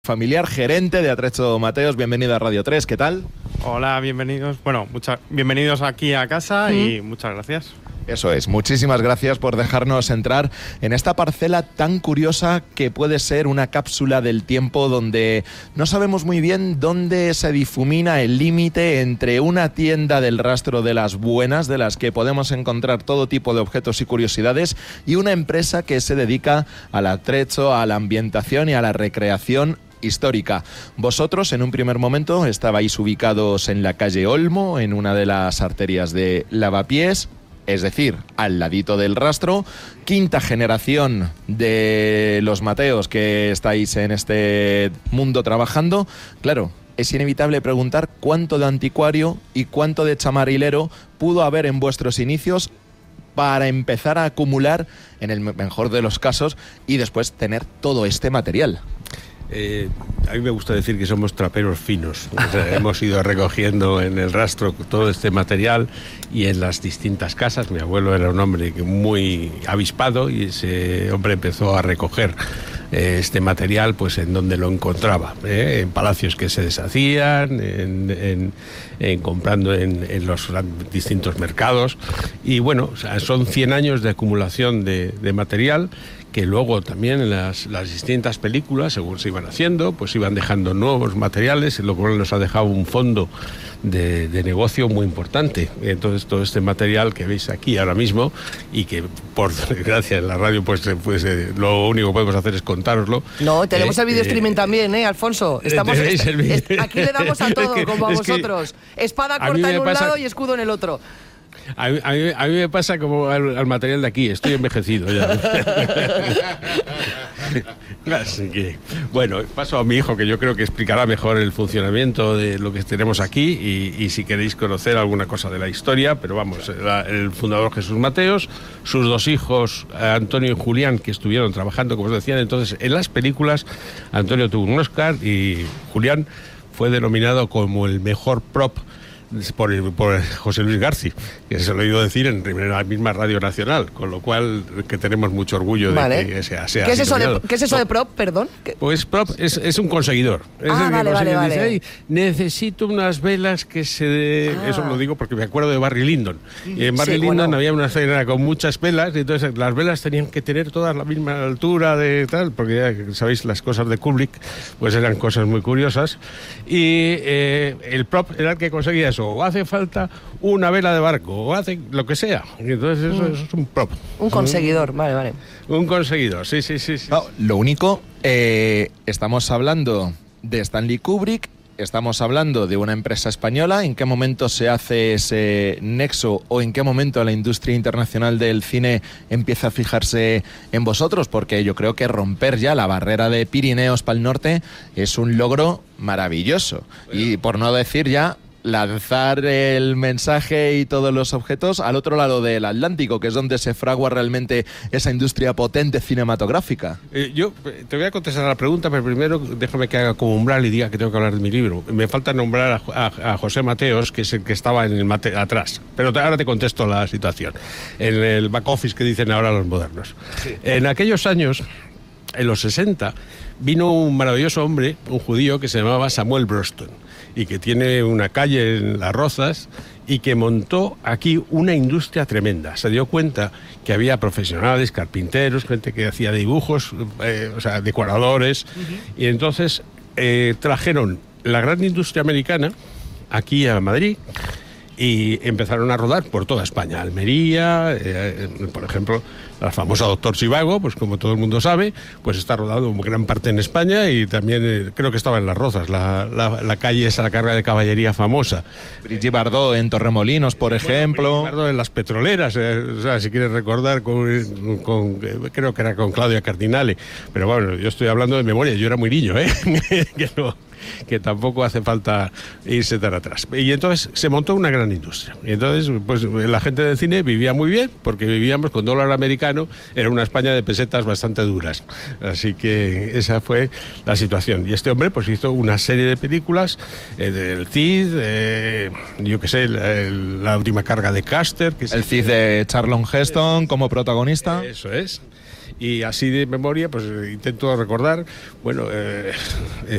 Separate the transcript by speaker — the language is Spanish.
Speaker 1: Familiar, gerente de Atrecho Mateos, bienvenido a Radio 3, ¿qué tal?
Speaker 2: Hola, bienvenidos. Bueno, bienvenidos aquí a casa y muchas gracias.
Speaker 1: Eso es, muchísimas gracias por dejarnos entrar en esta parcela tan curiosa que puede ser una cápsula del tiempo donde no sabemos muy bien dónde se difumina el límite entre una tienda del rastro de las buenas, de las que podemos encontrar todo tipo de objetos y curiosidades, y una empresa que se dedica al atrecho, a la ambientación y a la recreación histórica. Vosotros en un primer momento estabais ubicados en la calle Olmo, en una de las arterias de Lavapiés, es decir, al ladito del rastro. Quinta generación de los Mateos que estáis en este mundo trabajando. Claro, es inevitable preguntar cuánto de anticuario y cuánto de chamarilero pudo haber en vuestros inicios para empezar a acumular, en el mejor de los casos, y después tener todo este material.
Speaker 3: A mí me gusta decir que somos traperos finos. O sea, hemos ido recogiendo en el rastro todo este material y en las distintas casas. Mi abuelo era un hombre muy avispado y ese hombre empezó a recoger este material pues en donde lo encontraba, en palacios que se deshacían, comprando en los distintos mercados. Y bueno, o sea, son 100 años de acumulación de material que luego también en las distintas películas, según se iban haciendo, pues iban dejando nuevos materiales, lo cual nos ha dejado un fondo de negocio muy importante. Entonces todo este material que veis aquí ahora mismo, y que por desgracia en la radio pues lo único que podemos hacer es contároslo.
Speaker 4: No, tenemos el video streaming también, Alfonso. Aquí le damos a todo, como a vosotros. Espada corta en un lado y escudo en el otro.
Speaker 3: A mí me pasa como al material de aquí, estoy envejecido ya. Así que, bueno, paso a mi hijo, que yo creo que explicará mejor el funcionamiento de lo que tenemos aquí y si queréis conocer alguna cosa de la historia, pero vamos, el fundador Jesús Mateos, sus dos hijos, Antonio y Julián, que estuvieron trabajando, como os decían, entonces en las películas. Antonio tuvo un Oscar y Julián fue denominado como el mejor prop por José Luis García, que se lo he oído decir en la misma Radio Nacional, con lo cual que tenemos mucho orgullo de que sea
Speaker 4: ¿Qué es eso de prop, perdón?
Speaker 3: Pues prop es un conseguidor.
Speaker 4: Vale.
Speaker 3: Dice, "Ay, necesito unas velas que se Eso lo digo porque me acuerdo de Barry Lyndon. Y en Barry Lyndon había una escena con muchas velas, y entonces las velas tenían que tener todas la misma altura de tal, porque ya sabéis, las cosas de Kubrick pues eran cosas muy curiosas, y el prop era el que conseguía eso. O hace falta una vela de barco, o hace lo que sea. Y entonces eso es un prop.
Speaker 4: Un conseguidor, vale.
Speaker 3: Un conseguidor, sí.
Speaker 1: No, lo único, estamos hablando de Stanley Kubrick, estamos hablando de una empresa española. ¿En qué momento se hace ese nexo, o en qué momento la industria internacional del cine empieza a fijarse en vosotros? Porque yo creo que romper ya la barrera de Pirineos para el norte es un logro maravilloso. Y por no decir ya lanzar el mensaje y todos los objetos al otro lado del Atlántico, que es donde se fragua realmente esa industria potente cinematográfica.
Speaker 3: Yo te voy a contestar a la pregunta, pero primero déjame que haga como umbral y diga que tengo que hablar de mi libro. Me falta nombrar a José Mateos, que es el que estaba en el atrás, pero ahora te contesto la situación. En el back office que dicen ahora los modernos. Sí. En aquellos años, en los 60, vino un maravilloso hombre, un judío, que se llamaba Samuel Broston, y que tiene una calle en Las Rozas, y que montó aquí una industria tremenda. Se dio cuenta que había profesionales, carpinteros, gente que hacía dibujos, decoradores, y entonces trajeron la gran industria americana aquí a Madrid, y empezaron a rodar por toda España. Almería, por ejemplo, la famosa Doctor Zhivago, pues como todo el mundo sabe, pues está rodado gran parte en España, y también creo que estaba en Las Rozas, la calle esa, la carga de caballería famosa.
Speaker 1: Brigitte Bardot en Torremolinos, por ejemplo.
Speaker 3: Brigitte Bardot en Las Petroleras, si quieres recordar, creo que era con Claudia Cardinale. Pero bueno, yo estoy hablando de memoria, yo era muy niño, que tampoco hace falta irse tan atrás. Y entonces se montó una gran industria. Y entonces, pues la gente del cine vivía muy bien, porque vivíamos con dólar americano, era una España de pesetas bastante duras. Así que esa fue la situación. Y este hombre pues hizo una serie de películas, del Cid, yo qué sé, la última carga de Custer.
Speaker 1: El Cid de Charlton Heston como protagonista.
Speaker 3: Eso es. Y así de memoria, pues intento recordar, bueno,